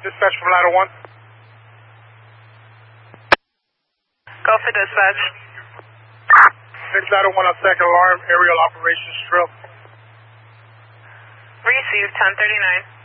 Dispatch from Ladder 1. Go for dispatch. 6 Ladder 1 on second alarm, aerial operations drill. Received 1039.